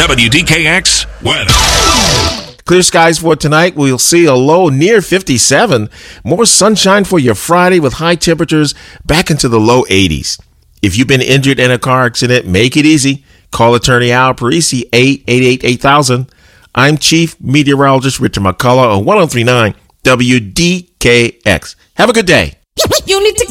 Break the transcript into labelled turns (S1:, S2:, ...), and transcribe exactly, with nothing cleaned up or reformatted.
S1: W D K X weather.
S2: Clear skies for tonight. We'll see a low near fifty-seven. More sunshine for your Friday with high temperatures back into the low eighties. If you've been injured in a car accident, make it easy. Call attorney Al Parisi, eight eight eight, eight thousand. I'm Chief Meteorologist Richard McCullough on one oh three point nine W D K X. Have a good day.
S3: You need to